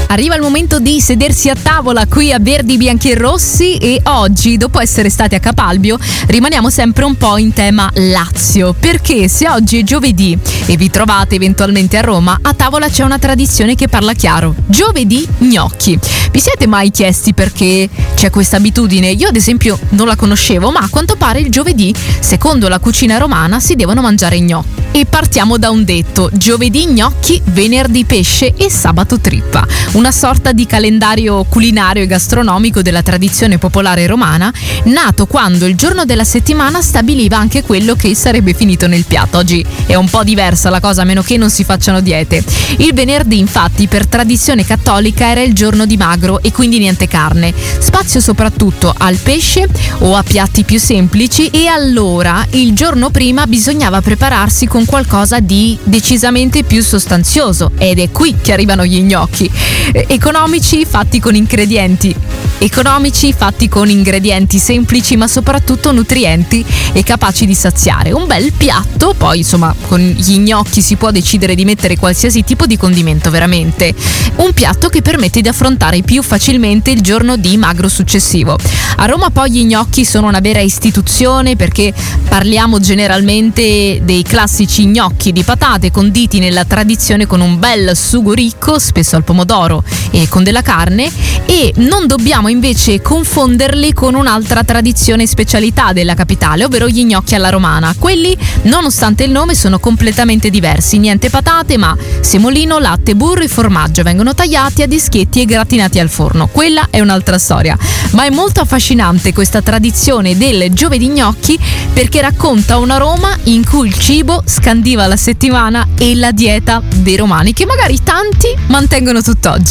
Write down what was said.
Arriva il momento di sedersi a tavola qui a Verdi, Bianchi e Rossi, e oggi, dopo essere stati a Capalbio, rimaniamo sempre un po' in tema Lazio, perché se oggi è giovedì e vi trovate eventualmente a Roma, a tavola c'è una tradizione che parla chiaro: giovedì gnocchi. Vi siete mai chiesti perché c'è questa abitudine? Io ad esempio non la conoscevo, ma a quanto pare il giovedì, secondo la cucina romana, si devono mangiare gnocchi. E partiamo da un detto: giovedì gnocchi, venerdì pesce e sabato trippa. Una sorta di calendario culinario e gastronomico della tradizione popolare romana, nato quando il giorno della settimana stabiliva anche quello che sarebbe finito nel piatto. Oggi è un po' diversa la cosa, a meno che non si facciano diete. Il venerdì, infatti, per tradizione cattolica era il giorno di magro e quindi niente carne. Spazio soprattutto al pesce o a piatti più semplici, e allora il giorno prima bisognava prepararsi con qualcosa di decisamente più sostanzioso, ed è qui che arrivano gli gnocchi. Economici, fatti con ingredienti semplici, ma soprattutto nutrienti e capaci di saziare. Un bel piatto, poi insomma con gli gnocchi si può decidere di mettere qualsiasi tipo di condimento, veramente. Un piatto che permette di affrontare più facilmente il giorno di magro successivo. A Roma poi gli gnocchi sono una vera istituzione, perché parliamo generalmente dei classici gnocchi di patate conditi nella tradizione con un bel sugo ricco, spesso al pomodoro e con della carne, e non dobbiamo invece confonderli con un'altra tradizione e specialità della capitale, ovvero gli gnocchi alla romana. Quelli, nonostante il nome, sono completamente diversi: niente patate, ma semolino, latte, burro e formaggio. Vengono tagliati a dischetti e gratinati al forno. Quella è un'altra storia, ma è molto affascinante questa tradizione del giovedì gnocchi, perché racconta una Roma in cui il cibo scandiva la settimana e la dieta dei romani, che magari tanti mantengono tutt'oggi.